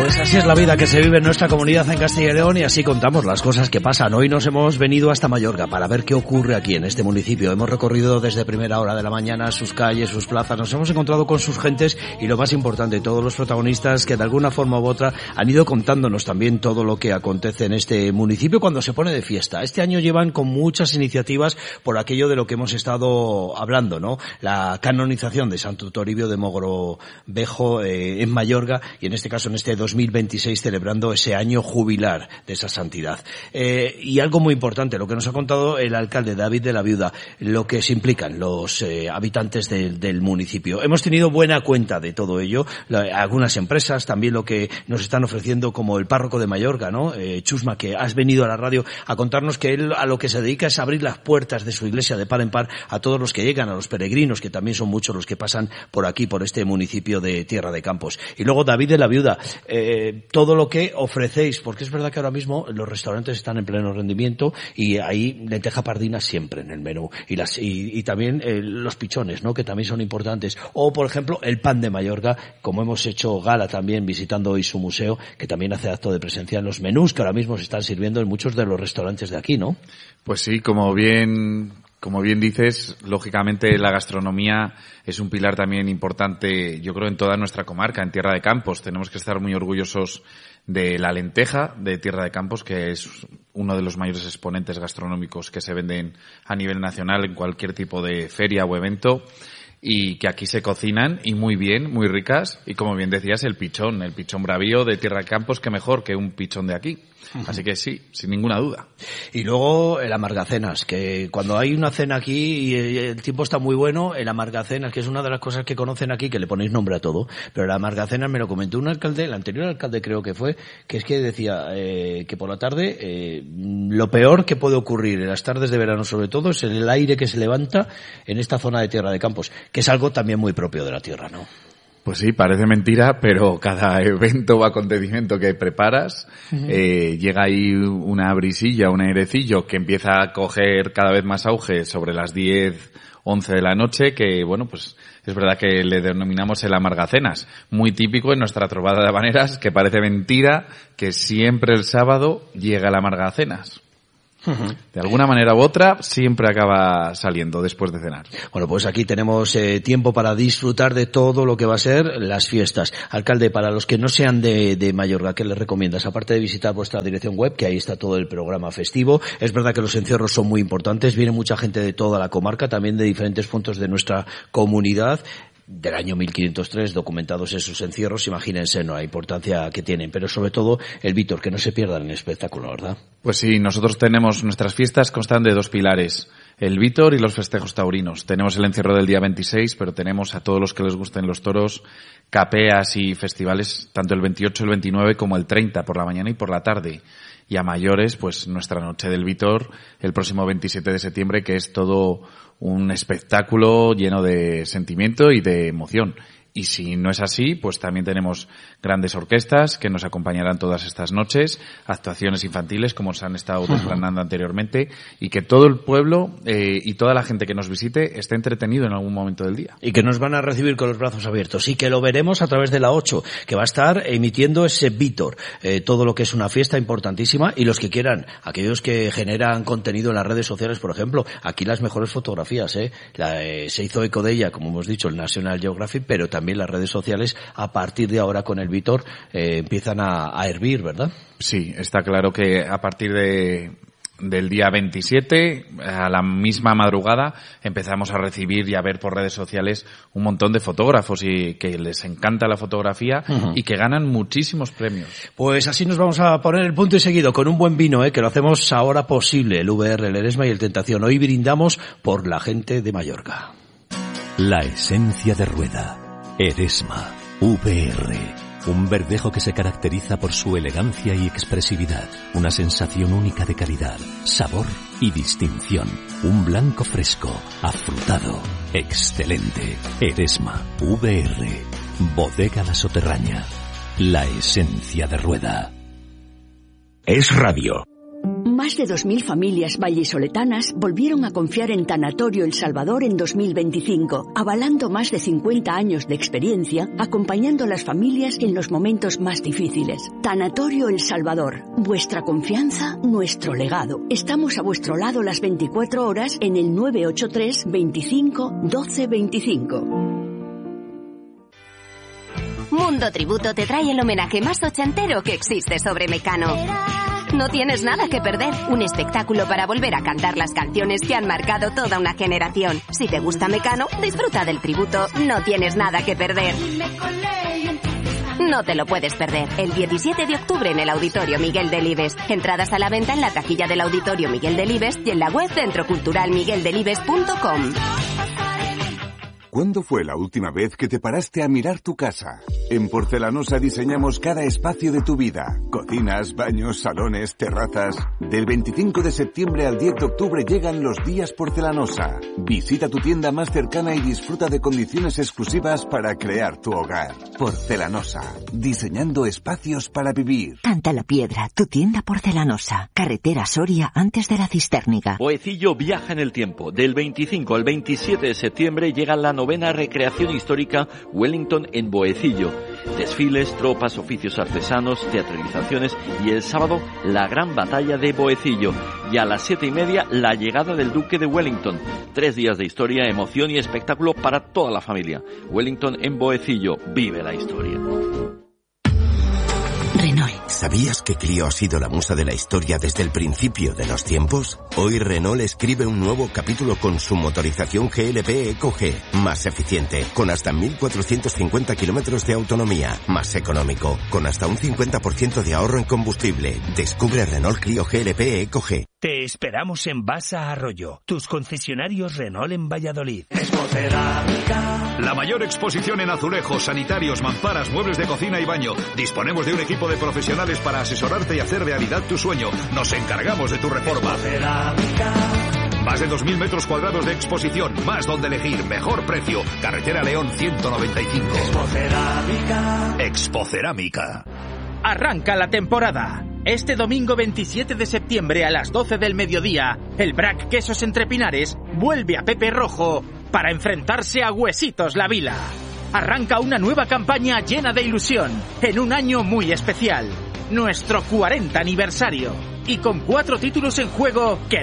Pues así es la vida que se vive en nuestra comunidad en Castilla y León y así contamos las cosas que pasan. Hoy nos hemos venido hasta Mallorca para ver qué ocurre aquí en este municipio. Hemos recorrido desde primera hora de la mañana sus calles, sus plazas, nos hemos encontrado con sus gentes y lo más importante, todos los protagonistas que de alguna forma u otra han ido contándonos también todo lo que acontece en este municipio cuando se pone de fiesta. Este año llevan con muchas iniciativas por aquello de lo que hemos estado hablando, ¿no? La canonización de Santo Toribio de Mogrovejo en Mallorca y en este caso en este 2026 celebrando ese año jubilar de esa santidad. Y algo muy importante, lo que nos ha contado el alcalde David de la Viuda, lo que se implican los habitantes del municipio. Hemos tenido buena cuenta de todo ello, algunas empresas, también lo que nos están ofreciendo como el párroco de Mallorca, ¿no? Chusma, que has venido a la radio a contarnos que él a lo que se dedica es abrir las puertas de su iglesia de par en par a todos los que llegan, a los peregrinos, que también son muchos los que pasan por aquí, por este municipio de Tierra de Campos. Y luego David de la Viuda, todo lo que ofrecéis, porque es verdad que ahora mismo los restaurantes están en pleno rendimiento y hay lenteja pardina siempre en el menú y también los pichones, ¿no? Que también son importantes, o por ejemplo el pan de Mallorca, como hemos hecho gala también visitando hoy su museo, que también hace acto de presencia en los menús que ahora mismo se están sirviendo en muchos de los restaurantes de aquí, ¿no? Pues sí, como bien dices, lógicamente la gastronomía es un pilar también importante, yo creo, en toda nuestra comarca, en Tierra de Campos. Tenemos que estar muy orgullosos de la lenteja de Tierra de Campos, que es uno de los mayores exponentes gastronómicos que se venden a nivel nacional en cualquier tipo de feria o evento, y que aquí se cocinan y muy bien, muy ricas, y como bien decías, el pichón bravío de Tierra de Campos, que mejor que un pichón de aquí. Así que sí, sin ninguna duda. Y luego el amargacenas, que cuando hay una cena aquí y el tiempo está muy bueno, el amargacenas, que es una de las cosas que conocen aquí, que le ponéis nombre a todo, pero el amargacenas me lo comentó un alcalde, el anterior alcalde creo que fue, que es que decía que por la tarde lo peor que puede ocurrir en las tardes de verano sobre todo es el aire que se levanta en esta zona de Tierra de Campos, que es algo también muy propio de la tierra, ¿no? Pues sí, parece mentira, pero cada evento o acontecimiento que preparas, llega ahí una brisilla, un airecillo que empieza a coger cada vez más auge sobre las 10, 11 de la noche, que bueno, pues es verdad que le denominamos el amargacenas. Muy típico en nuestra trovada de habaneras, que parece mentira que siempre el sábado llega el amargacenas. De alguna manera u otra siempre acaba saliendo después de cenar. Bueno, pues aquí tenemos tiempo para disfrutar de todo lo que va a ser las fiestas. Alcalde, para los que no sean de Mallorca, ¿qué les recomiendas? Aparte de visitar vuestra dirección web, que ahí está todo el programa festivo. Es verdad que los encierros son muy importantes, viene mucha gente de toda la comarca, también de diferentes puntos de nuestra comunidad. Del año 1503 documentados esos encierros, imagínense, ¿no?, la importancia que tienen, pero sobre todo el Vítor, que no se pierdan en el espectáculo, ¿verdad? Pues sí, nosotros tenemos, nuestras fiestas constan de dos pilares, el Vítor y los festejos taurinos. Tenemos el encierro del día 26, pero tenemos a todos los que les gusten los toros, capeas y festivales, tanto el 28, el 29 como el 30, por la mañana y por la tarde. Y a mayores, pues nuestra noche del Vítor, el próximo 27 de septiembre, que es todo un espectáculo lleno de sentimiento y de emoción. Y si no es así, pues también tenemos grandes orquestas que nos acompañarán todas estas noches, actuaciones infantiles como se han estado desgranando anteriormente, y que todo el pueblo y toda la gente que nos visite esté entretenido en algún momento del día. Y que nos van a recibir con los brazos abiertos y que lo veremos a través de la 8, que va a estar emitiendo ese Vítor, todo lo que es una fiesta importantísima, y los que quieran, aquellos que generan contenido en las redes sociales, por ejemplo, aquí las mejores fotografías, se hizo eco de ella, como hemos dicho, el National Geographic, pero también las redes sociales a partir de ahora con el Vítor empiezan a hervir, ¿verdad? Sí, está claro que a partir del día 27, a la misma madrugada, empezamos a recibir y a ver por redes sociales un montón de fotógrafos y que les encanta la fotografía y que ganan muchísimos premios. Pues así nos vamos a poner el punto y seguido con un buen vino, que lo hacemos ahora posible, el VR, el Eresma y el Tentación. Hoy brindamos por la gente de Mallorca. La esencia de Rueda. Eresma, VR, un verdejo que se caracteriza por su elegancia y expresividad, una sensación única de calidad, sabor y distinción, un blanco fresco, afrutado, excelente. Eresma, VR, Bodega La Soterraña, la esencia de Rueda. Es radio. Más de 2.000 familias vallisoletanas volvieron a confiar en Tanatorio El Salvador en 2025, avalando más de 50 años de experiencia, acompañando a las familias en los momentos más difíciles. Tanatorio El Salvador, vuestra confianza, nuestro legado. Estamos a vuestro lado las 24 horas en el 983 25 12 25. Mundo Tributo te trae el homenaje más ochentero que existe sobre Mecano. No tienes nada que perder. Un espectáculo para volver a cantar las canciones que han marcado toda una generación. Si te gusta Mecano, disfruta del tributo. No tienes nada que perder. No te lo puedes perder. El 17 de octubre en el Auditorio Miguel Delibes. Entradas a la venta en la taquilla del Auditorio Miguel Delibes y en la web centroculturalmigueldelibes.com. ¿Cuándo fue la última vez que te paraste a mirar tu casa? En Porcelanosa diseñamos cada espacio de tu vida. Cocinas, baños, salones, terrazas. Del 25 de septiembre al 10 de octubre llegan los días Porcelanosa. Visita tu tienda más cercana y disfruta de condiciones exclusivas para crear tu hogar. Porcelanosa. Diseñando espacios para vivir. Canta la Piedra, tu tienda Porcelanosa. Carretera Soria antes de la Cistérniga. Boecillo viaja en el tiempo. Del 25 al 27 de septiembre llega la novena recreación histórica Wellington en Boecillo. Desfiles, tropas, oficios artesanos, teatralizaciones y el sábado la gran batalla de Boecillo. Y a las 7:30 la llegada del Duque de Wellington. 3 días de historia, emoción y espectáculo para toda la familia. Wellington en Boecillo. Vive la historia. Renault. ¿Sabías que Clio ha sido la musa de la historia desde el principio de los tiempos? Hoy Renault escribe un nuevo capítulo con su motorización GLP EcoG, más eficiente, con hasta 1.450 kilómetros de autonomía, más económico, con hasta un 50% de ahorro en combustible. Descubre Renault Clio GLP EcoG. Te esperamos en Basa Arroyo, tus concesionarios Renault en Valladolid. La mayor exposición en azulejos, sanitarios, mamparas, muebles de cocina y baño. Disponemos de un equipo de profesionales para asesorarte y hacer realidad tu sueño. Nos encargamos de tu reforma. Más de 2.000 metros cuadrados de exposición, más donde elegir, mejor precio. Carretera León 195. Expocerámica. Arranca la temporada. Este domingo 27 de septiembre a las 12 del mediodía, el Brac Quesos Entre Pinares vuelve a Pepe Rojo para enfrentarse a Huesitos La Vila. Arranca una nueva campaña llena de ilusión, en un año muy especial, nuestro 40 aniversario. Y con 4 títulos en juego que